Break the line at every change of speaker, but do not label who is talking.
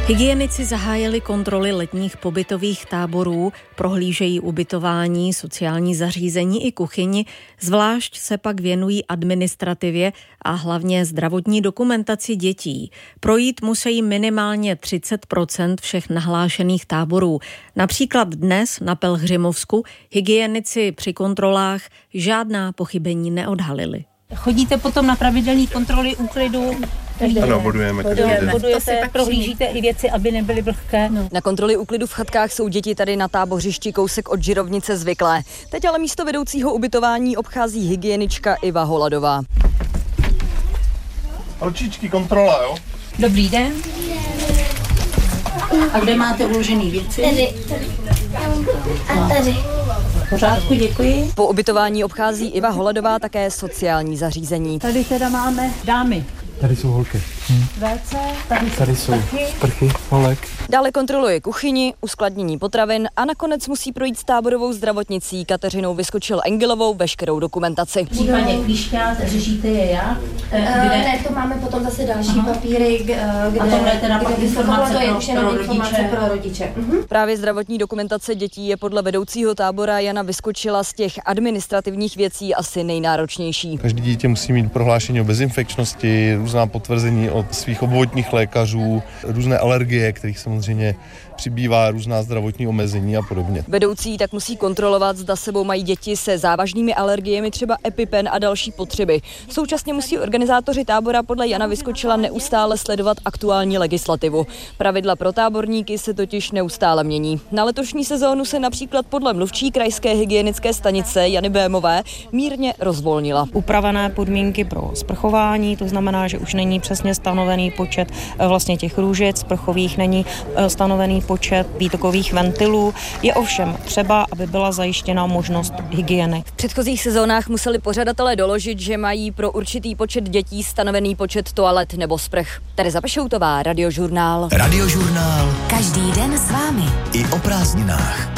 Hygienici zahájili kontroly letních pobytových táborů, prohlížejí ubytování, sociální zařízení i kuchyni, zvlášť se pak věnují administrativě a hlavně zdravotní dokumentaci dětí. Projít musí minimálně 30% všech nahlášených táborů. Například dnes na Pelhřimovsku hygienici při kontrolách žádná pochybení neodhalili.
Chodíte potom na pravidelné kontroly úklidu?
Ano, bodujeme.
Prohlížíte i věci, aby nebyly vlhké. No.
Na kontroly úklidu v chatkách jsou děti tady na tábořišti kousek od Žirovnice zvyklé. Teď ale místo vedoucího ubytování obchází hygienička Iva Holadová.
Holčičky, kontrola, jo?
Dobrý den. A kde máte uložený věci?
Tady. A tady.
V pořádku, děkuji.
Po ubytování obchází Iva Holadová také sociální zařízení.
Tady teda máme dámy.
Tady jsou holky.
WC,
Tady jsou sprchy, holek.
Dále kontroluje kuchyni, uskladnění potravin a nakonec musí projít s táborovou zdravotnicí Kateřinou Vyskočil-Engelovou veškerou dokumentaci.
Případně klíšťát, řešíte je jak?
Ne, to máme potom zase další papíry, kde
tohle je teda pak informace
pro rodiče.
Právě zdravotní dokumentace dětí je podle vedoucího tábora Jana Vyskočila z těch administrativních věcí asi nejnáročnější.
Každý dítě musí mít prohlášení o bezinfekčnosti, různá potvrzení od svých obvodních lékařů, různé alergie, kterých samozřejmě přibývá, různá zdravotní omezení a podobně.
Vedoucí tak musí kontrolovat, zda sebou mají děti se závažnými alergiemi, třeba EpiPen a další potřeby. Současně musí organizátoři tábora podle Jana Vyskočila neustále sledovat aktuální legislativu. Pravidla pro táborníky se totiž neustále mění. Na letošní sezónu se například podle mluvčí krajské hygienické stanice Jany Bémové mírně rozvolnila.
Upravené podmínky pro sprchování, to znamená, že už není přesně stanovený počet vlastně těch růžic sprchových, není stanovený počet výtokových ventilů. Je ovšem třeba, aby byla zajištěna možnost hygieny.
V předchozích sezónách museli pořadatelé doložit, že mají pro určitý počet dětí stanovený počet toalet nebo sprch. Tereza Pešoutová, Radiožurnál.
Radiožurnál. Každý den s vámi. I o prázdninách.